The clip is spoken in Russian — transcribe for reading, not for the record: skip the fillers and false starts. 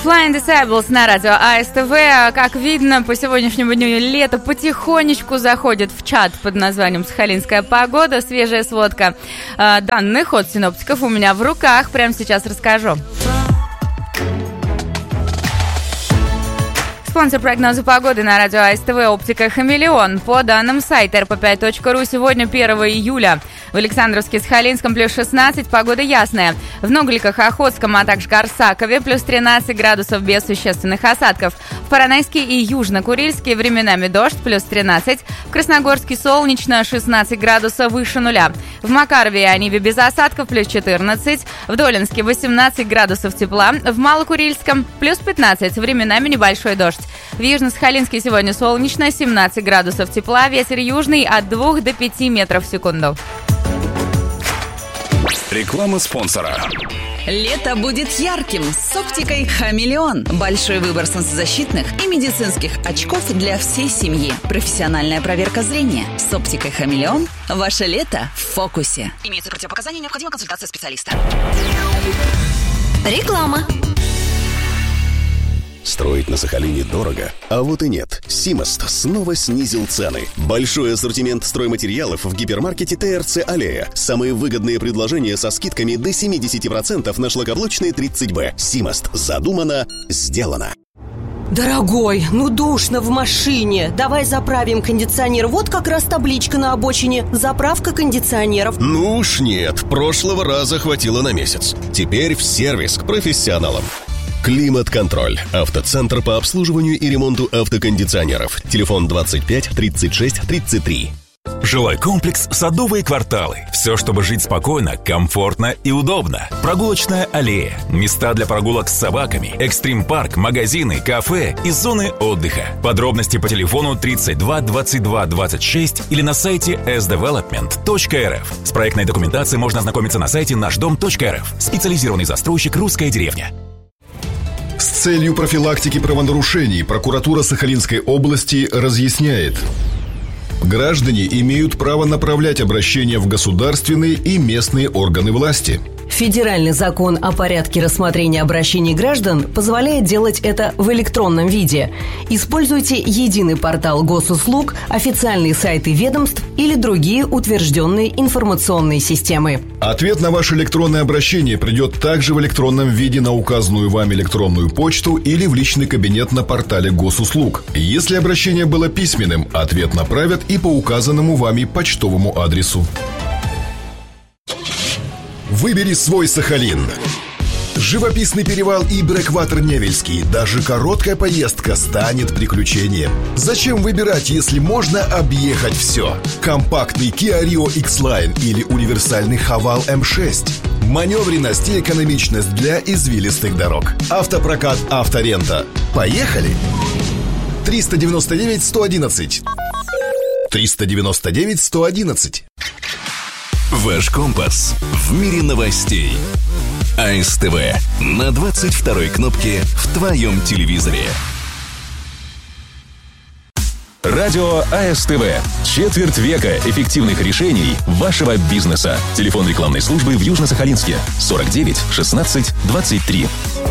Flying Disciples на радио АСТВ. Как видно, по сегодняшнему дню лето потихонечку заходит в чат под названием «Сахалинская погода». Свежая сводка данных от синоптиков у меня в руках. Прямо сейчас расскажу. Спонсор прогноза погоды на радио АСТВ «Оптика Хамелеон». По данным сайта rp5.ru, сегодня 1 июля. В Александровске, Сахалинском плюс 16, погода ясная. В Нугликах, Охотском, а также Корсакове плюс 13 градусов без существенных осадков. В Поронайске и Южно-Курильске временами дождь, плюс 13. В Красногорске солнечно, 16 градусов выше нуля. В Макарове и Ониве без осадков, плюс 14. В Долинске 18 градусов тепла. В Малокурильском плюс 15, временами небольшой дождь. В Южно-Сахалинске сегодня солнечно, 17 градусов тепла, ветер южный от 2 до 5 метров в секунду. Реклама спонсора. Лето будет ярким с оптикой «Хамелеон». Большой выбор солнцезащитных и медицинских очков для всей семьи. Профессиональная проверка зрения. С оптикой «Хамелеон» ваше лето в фокусе. Имеются противопоказания, необходима консультация специалиста. Реклама. Строить на Сахалине дорого, а вот и нет. Симост снова снизил цены. Большой ассортимент стройматериалов в гипермаркете ТРЦ «Аллея». Самые выгодные предложения со скидками до 70% на шлакоблочные 30Б. Симост. Задумано, сделано. Дорогой, ну душно в машине. Давай заправим кондиционер. Вот как раз табличка на обочине. Заправка кондиционеров. Ну уж нет, прошлого раза хватило на месяц. Теперь в сервис к профессионалам. Климат-контроль. Автоцентр по обслуживанию и ремонту автокондиционеров. Телефон 25 36 33. Жилой комплекс «Садовые кварталы». Все, чтобы жить спокойно, комфортно и удобно. Прогулочная аллея, места для прогулок с собаками, экстрим-парк, магазины, кафе и зоны отдыха. Подробности по телефону 32 22 26 или на сайте sdevelopment.rf. С проектной документацией можно ознакомиться на сайте нашдом.рф. Специализированный застройщик «Русская деревня». С целью профилактики правонарушений прокуратура Сахалинской области разъясняет. Граждане имеют право направлять обращения в государственные и местные органы власти. Федеральный закон о порядке рассмотрения обращений граждан позволяет делать это в электронном виде. Используйте единый портал госуслуг, официальные сайты ведомств или другие утвержденные информационные системы. Ответ на ваше электронное обращение придет также в электронном виде на указанную вам электронную почту или в личный кабинет на портале госуслуг. Если обращение было письменным, ответ направят и по указанному вами почтовому адресу. Выбери свой Сахалин. Живописный перевал и брэкватер Невельский. Даже короткая поездка станет приключением. Зачем выбирать, если можно объехать все? Компактный Kia Rio X-Line или универсальный Haval M6. Маневренность и экономичность для извилистых дорог. Автопрокат «Авторента». Поехали! 399-111. 399-111. Ваш компас в мире новостей. АСТВ на 22-й кнопке в твоем телевизоре. Радио АСТВ. Четверть века эффективных решений вашего бизнеса. Телефон рекламной службы в Южно-Сахалинске 49 16 23.